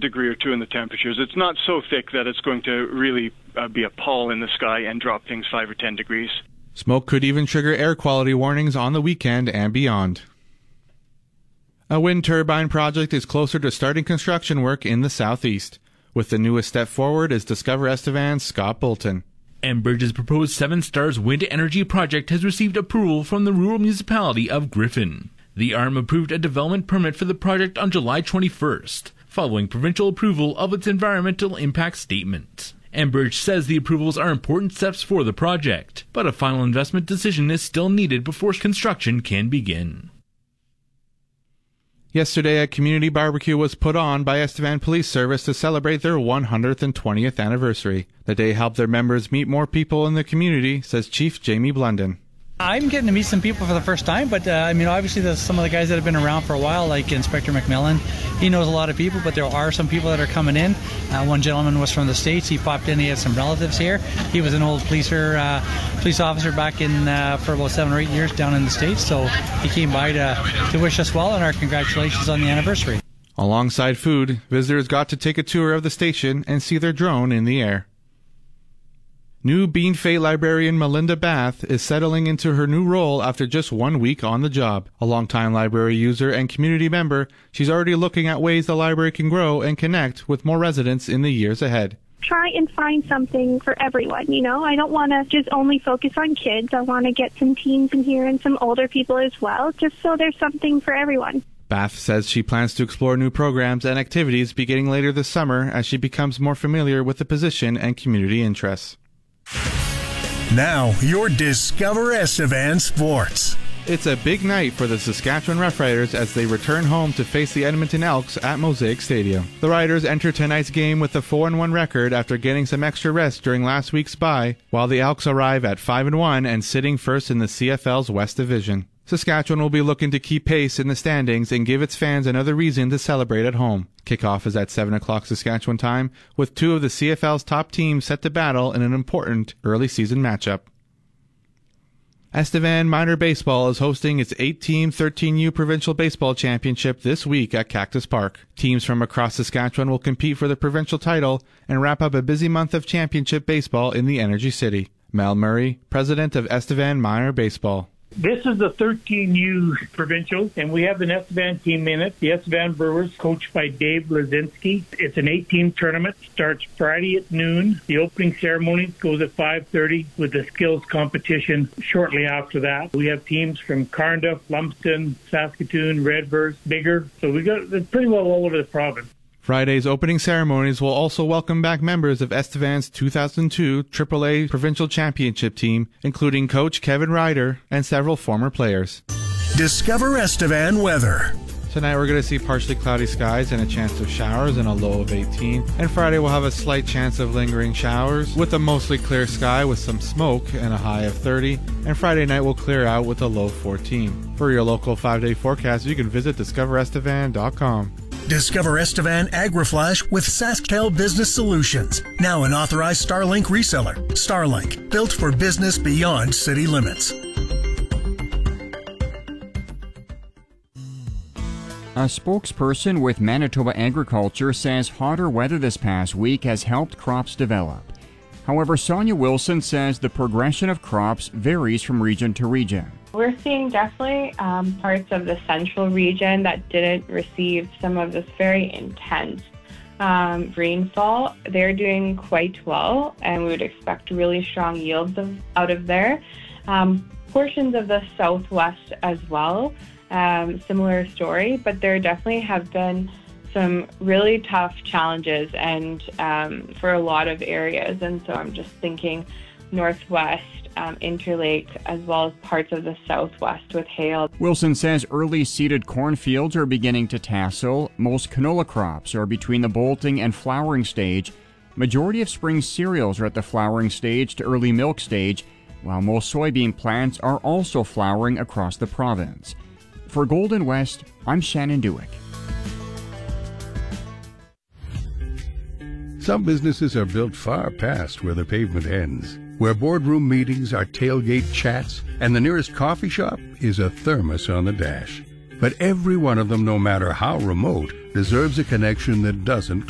degree or two in the temperatures. It's not so thick that it's going to really be a pall in the sky and drop things 5 or 10 degrees. Smoke could even trigger air quality warnings on the weekend and beyond. A wind turbine project is closer to starting construction work in the southeast. With the newest step forward is Discover Estevan's Scott Bolton. Enbridge's proposed Seven Stars Wind Energy project has received approval from the rural municipality of Griffin. The ARM approved a development permit for the project on July 21st, following provincial approval of its environmental impact statement. Enbridge says the approvals are important steps for the project, but a final investment decision is still needed before construction can begin. Yesterday, a community barbecue was put on by Estevan Police Service to celebrate their 100th and 20th anniversary. The day helped their members meet more people in the community, says Chief Jamie Blunden. I'm getting to meet some people for the first time, but obviously there's some of the guys that have been around for a while, like Inspector McMillan. He knows a lot of people, but there are some people that are coming in. One gentleman was from the States. He popped in. He had some relatives here. He was an old police officer back in for about 7 or 8 years down in the States, so he came by to wish us well and our congratulations on the anniversary. Alongside food, visitors got to take a tour of the station and see their drone in the air. New Bean Fate librarian Melinda Bath is settling into her new role after just 1 week on the job. A longtime library user and community member, she's already looking at ways the library can grow and connect with more residents in the years ahead. Try and find something for everyone, I don't want to just only focus on kids. I want to get some teens in here and some older people as well, just so there's something for everyone. Bath says she plans to explore new programs and activities beginning later this summer as she becomes more familiar with the position and community interests. Now, your Discover Estevan Sports. It's a big night for the Saskatchewan Roughriders as they return home to face the Edmonton Elks at Mosaic Stadium. The Riders enter tonight's game with a 4-1 record after getting some extra rest during last week's bye, while the Elks arrive at 5-1 and sitting first in the CFL's West Division. Saskatchewan will be looking to keep pace in the standings and give its fans another reason to celebrate at home. Kickoff is at 7 o'clock Saskatchewan time, with two of the CFL's top teams set to battle in an important early season matchup. Estevan Minor Baseball is hosting its 8-team 13U Provincial Baseball Championship this week at Cactus Park. Teams from across Saskatchewan will compete for the provincial title and wrap up a busy month of championship baseball in the Energy City. Mel Murray, president of Estevan Minor Baseball. This is the 13U Provincial, and we have an Estevan team in it. The Estevan Brewers, coached by Dave Lazinski. It's an 8-team tournament. Starts Friday at noon. The opening ceremony goes at 5:30 with the skills competition shortly after that. We have teams from Carnduff, Lumsden, Saskatoon, Redverse, Bigger. So we got pretty well all over the province. Friday's opening ceremonies will also welcome back members of Estevan's 2002 AAA Provincial Championship team, including coach Kevin Ryder and several former players. Discover Estevan weather. Tonight we're going to see partially cloudy skies and a chance of showers and a low of 18. And Friday we'll have a slight chance of lingering showers with a mostly clear sky with some smoke and a high of 30. And Friday night will clear out with a low 14. For your local 5-day forecast, you can visit discoverestevan.com. Discover Estevan AgriFlash with SaskTel Business Solutions. Now an authorized Starlink reseller. Starlink, built for business beyond city limits. A spokesperson with Manitoba Agriculture says hotter weather this past week has helped crops develop. However, Sonia Wilson says the progression of crops varies from region to region. We're seeing definitely parts of the central region that didn't receive some of this very intense rainfall. They're doing quite well, and we would expect really strong yields out of there. Portions of the southwest as well, similar story, but there definitely have been some really tough challenges and for a lot of areas, and so I'm just thinking northwest, Interlake, as well as parts of the southwest with hail. Wilson says early seeded cornfields are beginning to tassel. Most canola crops are between the bolting and flowering stage. Majority of spring cereals are at the flowering stage to early milk stage, while most soybean plants are also flowering across the province. For Golden West, I'm Shannon Dewick. Some businesses are built far past where the pavement ends, where boardroom meetings are tailgate chats, and the nearest coffee shop is a thermos on the dash. But every one of them, no matter how remote, deserves a connection that doesn't